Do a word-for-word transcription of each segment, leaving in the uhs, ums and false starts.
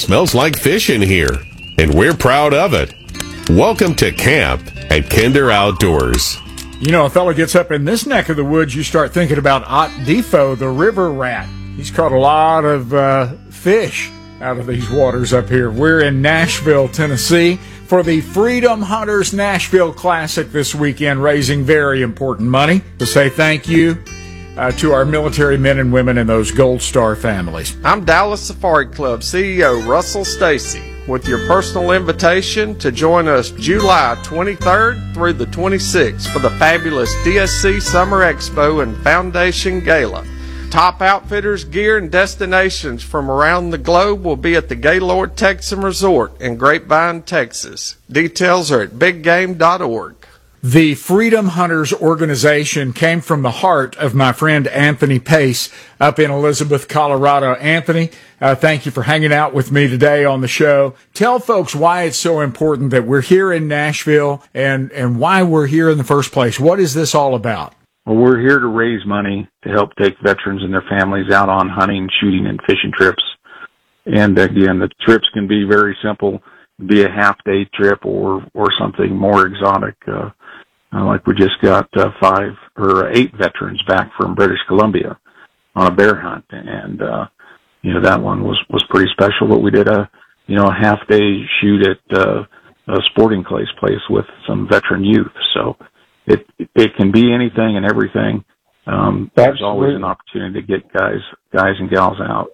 smells like fish in here, and we're proud of it. Welcome to camp at Kinder Outdoors. You know, a fella gets up in this neck of the woods, you start thinking about Ot Defo, the river rat. He's caught a lot of uh, fish out of these waters up here. We're in Nashville, Tennessee for the Freedom Hunters Nashville Classic this weekend, raising very important money to say thank you uh, to our military men and women and those Gold Star families. I'm Dallas Safari Club C E O Russell Stacy with your personal invitation to join us July twenty-third through the twenty-sixth for the fabulous D S C Summer Expo and Foundation Gala. Top outfitters, gear, and destinations from around the globe will be at the Gaylord Texan Resort in Grapevine, Texas. Details are at big game dot org. The Freedom Hunters organization came from the heart of my friend Anthony Pace up in Elizabeth, Colorado. Anthony, uh, thank you for hanging out with me today on the show. Tell folks why it's so important that we're here in Nashville and, and why we're here in the first place. What is this all about? Well, we're here to raise money to help take veterans and their families out on hunting, shooting, and fishing trips. And again, the trips can be very simple, be a half-day trip or or something more exotic. Uh, uh, like we just got uh, five or eight veterans back from British Columbia on a bear hunt, and uh, you know that one was was pretty special. But we did a you know a half-day shoot at uh, a sporting clays place with some veteran youth. So. It it can be anything and everything. Um, there's always an opportunity to get guys guys and gals out.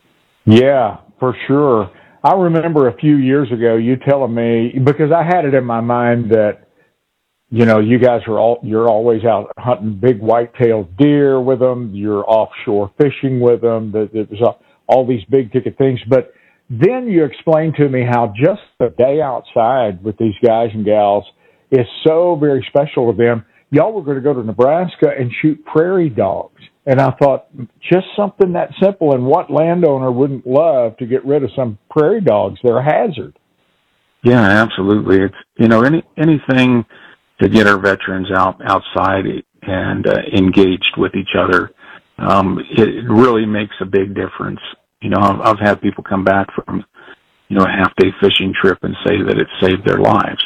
Yeah, for sure. I remember a few years ago you telling me, because I had it in my mind that, you know, you guys are all you're always out hunting big white-tailed deer with them. You're offshore fishing with them. There's all these big ticket things, but then you explained to me how just the day outside with these guys and gals is so very special to them. Y'all were going to go to Nebraska and shoot prairie dogs. And I thought, just something that simple, and what landowner wouldn't love to get rid of some prairie dogs? They're a hazard. Yeah, absolutely. It's, you know, any, anything to get our veterans out, outside and uh, engaged with each other. Um, it, it really makes a big difference. You know, I've, I've had people come back from, you know, a half day fishing trip and say that it saved their lives.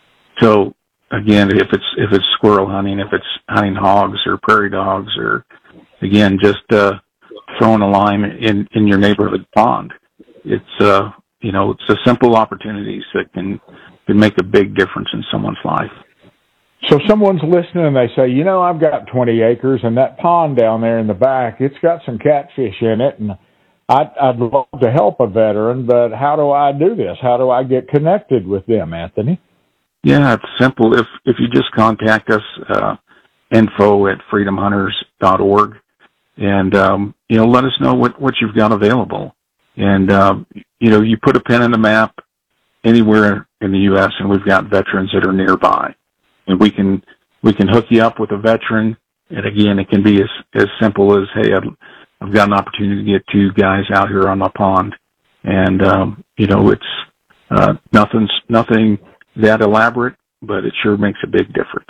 So again, if it's if it's squirrel hunting, if it's hunting hogs or prairie dogs, or again just uh, throwing a line in in your neighborhood pond, it's uh you know it's a simple opportunities that can can make a big difference in someone's life. So someone's listening and they say, you know, I've got twenty acres and that pond down there in the back, it's got some catfish in it, and I'd, I'd love to help a veteran, but how do I do this? How do I get connected with them, Anthony? Yeah, it's simple. If if you just contact us, uh, info at freedom hunters dot org, and um, you know, let us know what, what you've got available. And uh, you know, you put a pin in the map anywhere in the U S, and we've got veterans that are nearby, and we can we can hook you up with a veteran. And again, it can be as as simple as, hey, I've, I've got an opportunity to get two guys out here on my pond, and um, you know, it's uh, nothing's nothing. that elaborate, but it sure makes a big difference.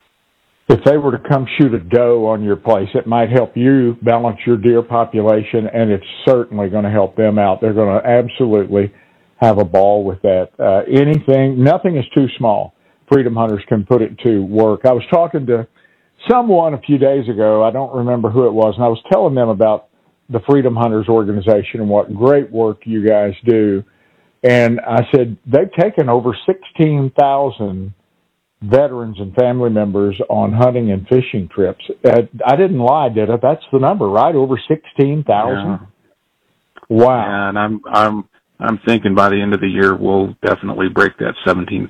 If they were to come shoot a doe on your place, it might help you balance your deer population, and it's certainly going to help them out. They're going to absolutely have a ball with that. Uh, anything, nothing is too small. Freedom Hunters can put it to work. I was talking to someone a few days ago, I don't remember who it was, and I was telling them about the Freedom Hunters organization and what great work you guys do. And I said, they've taken over sixteen thousand veterans and family members on hunting and fishing trips. Uh, I didn't lie, did I? That's the number, right? Over sixteen thousand? Yeah. Wow. Yeah, and I'm, I'm, I'm thinking by the end of the year, we'll definitely break that seventeen